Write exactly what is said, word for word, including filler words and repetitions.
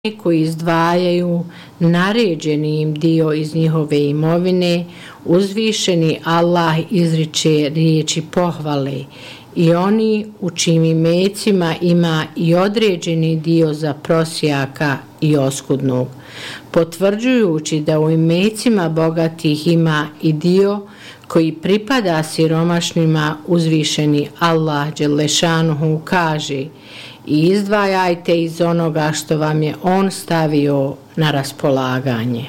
koji izdvajaju naređeni im dio iz njihove imovine, uzvišeni Allah izriče riječi pohvale i oni u čijim imecima ima i određeni dio za prosjaka i oskudnog, potvrđujući da u imecima bogatih ima i dio koji pripada siromašnima. Uzvišeni Allah dželešanuhu kaže: i izdvajajte iz onoga što vam je on stavio na raspolaganje.